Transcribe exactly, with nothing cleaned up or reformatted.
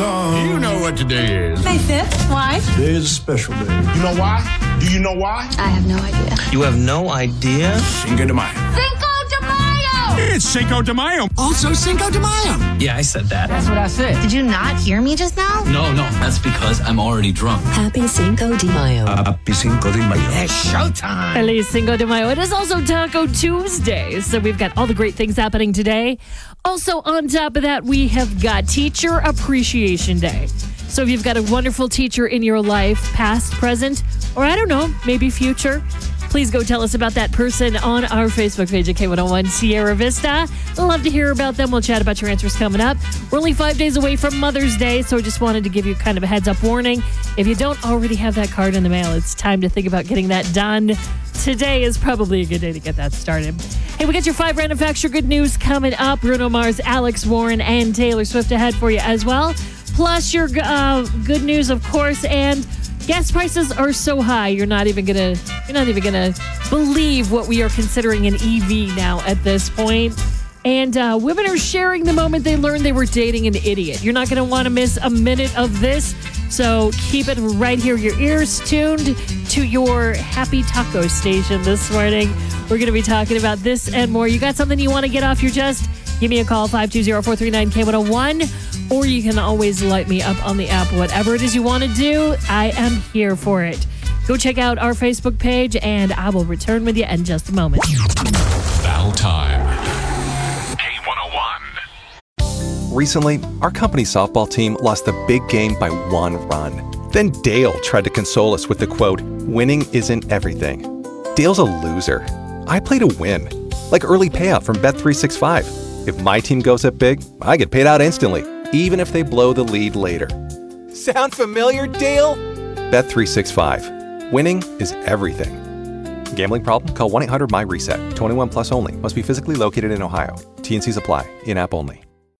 come. You know what today is. May fifth. Why? Today is a special day. You know why? Do you know why? I have no idea. You have no idea? Cinco de Mayo. Cinco de Mayo! It's Cinco de Mayo. Also Cinco de Mayo. Yeah, I said that. That's what I said. Did you not hear me just now? No, no, that's because I'm already drunk. Happy Cinco de Mayo. Happy Cinco de Mayo. It's showtime. Feliz Cinco de Mayo. It is also Taco Tuesday, so we've got all the great things happening today. Also, on top of that, we have got Teacher Appreciation Day. So if you've got a wonderful teacher in your life, past, present, or I don't know, maybe future, please go tell us about that person on our Facebook page at K one oh one Sierra Vista. Love to hear about them. We'll chat about your answers coming up. We're only five days away from Mother's Day, so I just wanted to give you kind of a heads up warning. If you don't already have that card in the mail, it's time to think about getting that done. Today is probably a good day to get that started. Hey, we got your five random facts, your good news coming up. Bruno Mars, Alex Warren, and Taylor Swift ahead for you as well. Plus your uh, good news, of course, and gas prices are so high, you're not even gonna you're not even gonna believe what we are considering an E V now at this point. And uh, women are sharing the moment they learned they were dating an idiot. You're not gonna want to miss a minute of this, so keep it right here. Your ears tuned to your Happy Taco station this morning. We're gonna be talking about this and more. You got something you want to get off your chest? Give me a call, five two zero, four three nine, K one oh one. Or you can always light me up on the app. Whatever it is you want to do, I am here for it. Go check out our Facebook page, and I will return with you in just a moment. Battle time. K one oh one. Recently, our company softball team lost the big game by one run. Then Dale tried to console us with the quote, "Winning isn't everything." Dale's a loser. I play to win. Like early payout from Bet three sixty-five. If my team goes up big, I get paid out instantly, even if they blow the lead later. Sound familiar, Dale? Bet three sixty-five. Winning is everything. Gambling problem? Call one eight hundred M Y RESET. twenty-one plus only. Must be physically located in Ohio. T and Cs apply. In-app only.